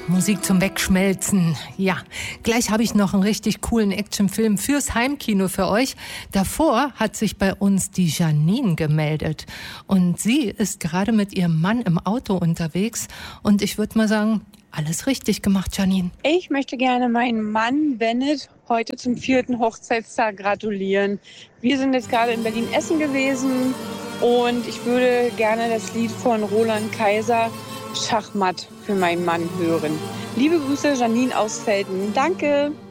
Musik zum Wegschmelzen. Ja, gleich habe ich noch einen richtig coolen Actionfilm fürs Heimkino für euch. Davor hat sich bei uns die Janine gemeldet. Und sie ist gerade mit ihrem Mann im Auto unterwegs. Und ich würde mal sagen, alles richtig gemacht, Janine. Ich möchte gerne meinen Mann Bennett heute zum 4. Hochzeitstag gratulieren. Wir sind jetzt gerade in Berlin-Essen gewesen und ich würde gerne das Lied von Roland Kaiser, Schachmatt, für meinen Mann hören. Liebe Grüße, Janine aus Velden. Danke.